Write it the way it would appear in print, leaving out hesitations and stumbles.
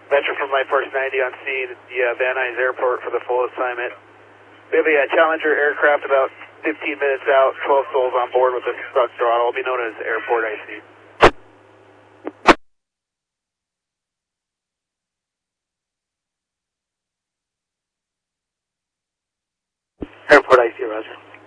Metro from Light Force 90 on scene at the Van Nuys Airport for the full assignment. We have a Challenger aircraft about 15 minutes out, 12 souls on board with a stuck throttle. Will be known as Airport IC. Airport IC, Roger.